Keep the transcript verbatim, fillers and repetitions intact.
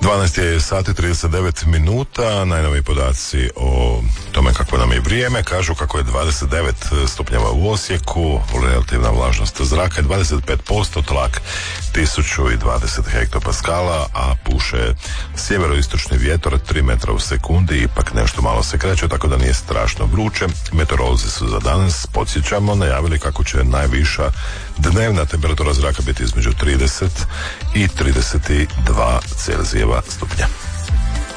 dvanaest je sati trideset devet minuta, najnoviji podaci o tome kako nam je vrijeme kažu kako je dvadeset devet stupnjeva u Osijeku, relativna vlažnost zraka je dvadeset pet posto, tlak tisuću dvadeset hektopaskala, a puše sjeveroistočni vjetar tri metra u sekundi, ipak nešto malo se kreće, tako da nije strašno vruće. Meteorolozi su za danas, podsjećamo, najavili kako će najviša dnevna temperatura zraka biti između trideset i trideset dva Celzijeva stupnja.